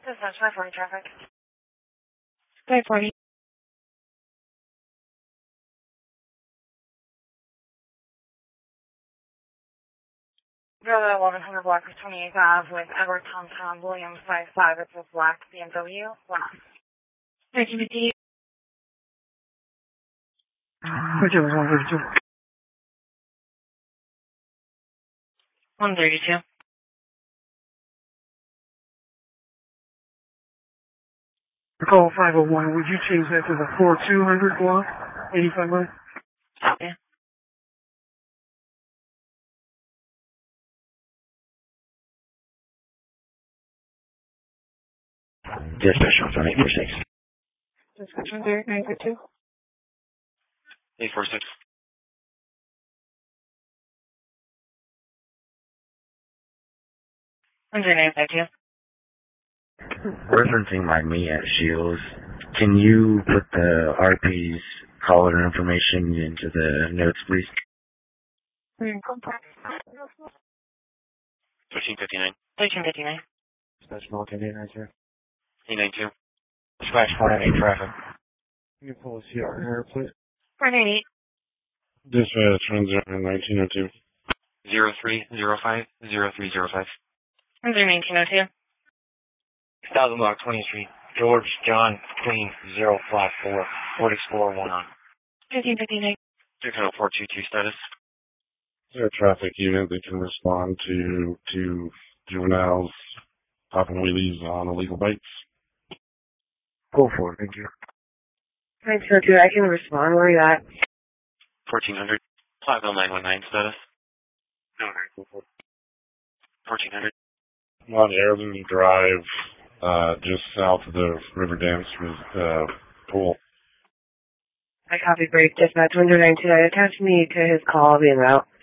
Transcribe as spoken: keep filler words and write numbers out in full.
Dispatch five forty traffic. five forty. Go to eleven hundred block of twenty-eighth Ave with Edward Tom Tom Williams five five. It's a black B M W. One on. thirteen fifty-eight. one thirty-two. Call five oh one, would you change that to the four two hundred block, eighty-five line? Yeah. Dispatch on eight four six. Dispatch on there, nine four two. eight four six. one zero nine five two. Referencing my me at Shields, can you put the R P's caller information into the notes, please? thirteen fifty-nine. thirteen fifty-nine. Dispatch Malkin eight nine two. eight nine two. Dispatch four nine eight traffic. Can you pull a C R here, please? four nine eight. Dispatch one zero nineteen oh two. zero three zero five zero three zero five. one zero nineteen oh two. six thousand block twentieth Street. George John Queen zero five four. Ford Explorer one on. fifteen fifty-nine. two zero four two two status. Is there a traffic unit that can respond to to juveniles popping wheelies on illegal bikes? Go for it, thank you. nine two oh two, I can respond. Where are you at? fourteen hundred. five oh nine one nine status. fourteen hundred. I'm on Heirloom Drive, uh, just south of the River Dance uh, pool. I copy brief. Dispatch one zero nine two. Attach me to his call. I'll be en route.